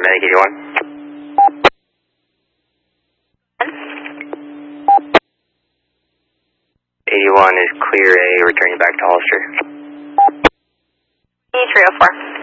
Medic 81. 81 is clear A, returning back to Hollister. E304.